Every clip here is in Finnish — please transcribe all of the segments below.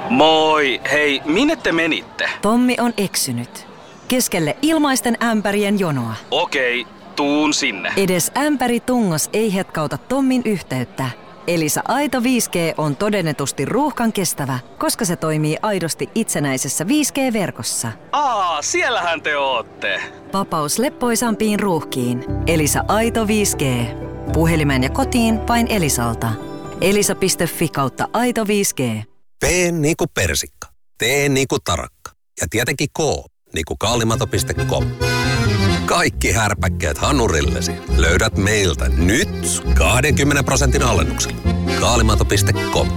Moi! Hei, minne te menitte? Tommi on eksynyt. Keskelle ilmaisten ämpärien jonoa. Okei, tuun sinne. Edes ämpäri tungos ei hetkauta Tommin yhteyttä. Elisa Aito 5G on todennetusti ruuhkan kestävä, koska se toimii aidosti itsenäisessä 5G-verkossa. Siellähän te ootte. Vapaus leppoisampiin ruuhkiin. Elisa Aito 5G. Puhelimeen ja kotiin vain Elisalta. elisa.fi/aito 5G. P niinku persikka. T niinku tarakka. Ja tietenkin K niinku kaalimato.com. Kaikki härpäkkeet hanurillesi löydät meiltä nyt 20% alennuksella. Kaalimato.com.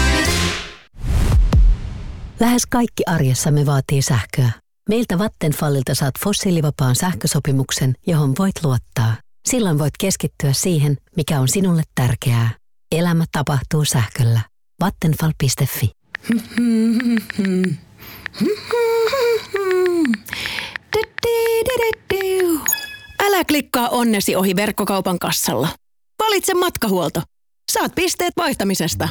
Lähes kaikki arjessamme vaatii sähköä. Meiltä Vattenfallilta saat fossiilivapaan sähkösopimuksen, johon voit luottaa. Silloin voit keskittyä siihen, mikä on sinulle tärkeää. Elämä tapahtuu sähköllä. Vattenfall.fi. Älä klikkaa onnesi ohi verkkokaupan kassalla. Valitse matkahuolto. Saat pisteet vaihtamisesta.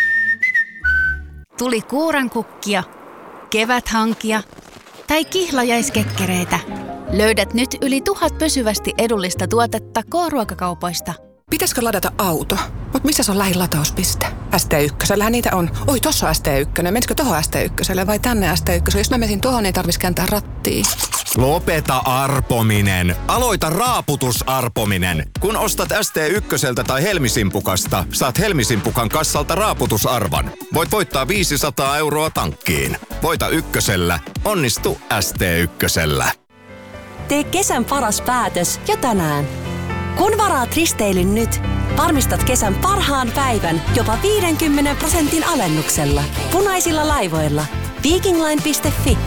Tuli kuurankukkia, keväthankia tai kihlajaiskekkereitä. Löydät nyt yli 1000 pysyvästi edullista tuotetta K-ruokakaupoista. Pitäisikö ladata auto? Mut missä on lähin latauspiste? ST1, niitä on. Oi, tossa on ST1. Menisikö tohon ST1 vai tänne ST1? Jos mä menisin tohon, niin tarvitsisi kääntää rattia. Lopeta arpominen. Aloita raaputusarpominen. Kun ostat ST1 tai Helmisimpukasta, saat Helmisimpukan kassalta raaputusarvan. Voit voittaa 500 € tankkiin. Voita ykkösellä. Onnistu ST1. Tee kesän paras päätös jo tänään. Kun varaat risteilyn nyt, varmistat kesän parhaan päivän jopa 50% alennuksella. Punaisilla laivoilla. Vikingline.fi